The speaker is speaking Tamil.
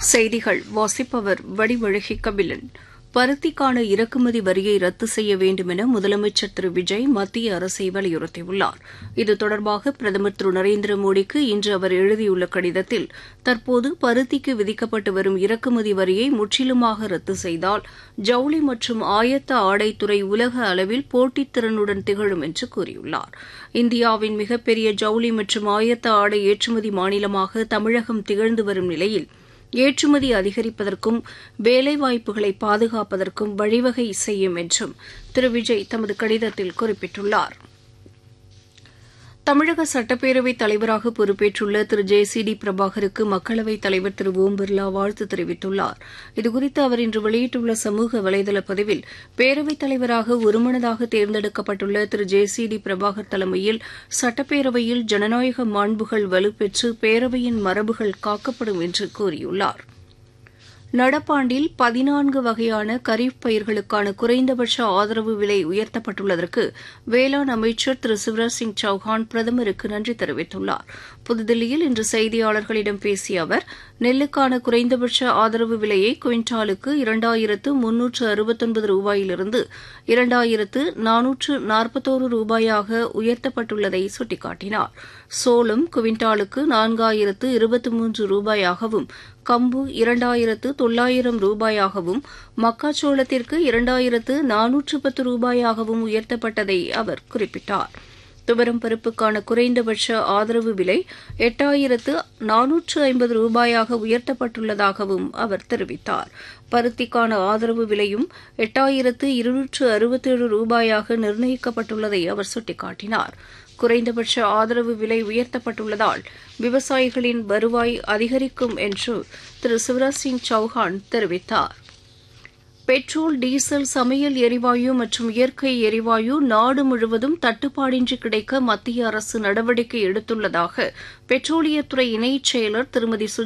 செய்திகள் வாசிப்பவர் வடிவழகி கபிலன். பருத்திக்கான இறக்குமதி வரியை ரத்து செய்ய வேண்டும் என முதலமைச்சர் திரு விஜய் மத்திய அரசை வலியுறுத்தியுள்ளார். இது தொடர்பாக பிரதமர் திரு நரேந்திர மோடிக்கு இன்று அவர் எழுதியுள்ள கடிதத்தில், தற்போது பருத்திக்கு விதிக்கப்பட்டு வரும் இறக்குமதி வரியை முற்றிலுமாக ரத்து செய்தால் ஜவுளி மற்றும் ஆயத்த ஆடைத்துறை உலக அளவில் போட்டித்திறனுடன் திகழும் என்று கூறியுள்ளார். இந்தியாவின் மிகப்பெரிய ஜவுளி மற்றும் ஆயத்த ஆடை ஏற்றுமதி மாநிலமாக தமிழகம் திகழ்ந்து வரும் நிலையில் ஏற்றுமதி அதிகரிப்பதற்கும் வேலைவாய்ப்புகளை பாதுகாப்பதற்கும் வழிவகை செய்யும் என்றும் திரு விஜய் தமது கடிதத்தில் குறிப்பிட்டுள்ளார். தமிழக சட்டப்பேரவைத் தலைவராக பொறுப்பேற்றுள்ள திரு ஜே.சி.டி. பிரபாகருக்கு மக்களவைத் தலைவர் திரு ஓம் பிர்லா வாழ்த்து தெரிவித்துள்ளார். இதுகுறித்து அவர் இன்று வெளியிட்டுள்ள சமூக வலைதள பதிவில், பேரவைத் தலைவராக ஒருமனதாக தேர்ந்தெடுக்கப்பட்டுள்ள திரு ஜே.சி.டி. பிரபாகர் தலைமையில் சட்டப்பேரவையில் ஜனநாயக மாண்புகள் வலுப்பெற்று பேரவையின் மரபுகள் காக்கப்படும் என்று கூறியுள்ளார். நடப்பாண்டில் 14 வகையான கரீப் பயிர்களுக்கான குறைந்தபட்ச ஆதரவு விலை உயர்த்தப்பட்டுள்ளதற்கு வேளாண் அமைச்சர் திரு சிவராஜ் சிங் சௌஹான் பிரதமருக்கு நன்றி தெரிவித்துள்ளார். புதுதில்லியில் இன்று செய்தியாளர்களிடம் பேசிய அவர், நெல்லுக்கான குறைந்தபட்ச ஆதரவு விலையை குவிண்டாலுக்கு 2369 ரூபாயிலிருந்து 2441 ரூபாயாக உயர்த்தப்பட்டுள்ளதை சுட்டிக்காட்டினார். சோளம் குவிண்டாலுக்கு 4023 ரூபாயாகவும், கம்பு 2900 ரூபாயாகவும், மக்காச்சோளத்திற்கு 2410 ரூபாயாகவும் உயர்த்தப்பட்டதை அவர் குறிப்பிட்டார். துவரம் பருப்புக்கான குறைந்தபட்ச ஆதரவு விலை 8450 ரூபாயாக உயர்த்தப்பட்டுள்ளதாகவும் அவர் தெரிவித்தார். பருத்திக்கான ஆதரவு விலையும் 8267 ரூபாயாக நிர்ணயிக்கப்பட்டுள்ளதை அவர் சுட்டிக்காட்டினார். குறைந்தபட்ச ஆதரவு விலை உயர்த்தப்பட்டுள்ளதால் விவசாயிகளின் வருவாய் அதிகரிக்கும் என்று திரு சிவராஜ் சிங் சௌஹான் தெரிவித்தார். பெட்ரோல், டீசல், சமையல் எரிவாயு மற்றும் இயற்கை எரிவாயு நாடு முழுவதும் தட்டுப்பாடின்றி கிடைக்க மத்திய அரசு நடவடிக்கை எடுத்துள்ளதாக பெட்ரோலியத்துறை இணைச் செயலர் திருமதி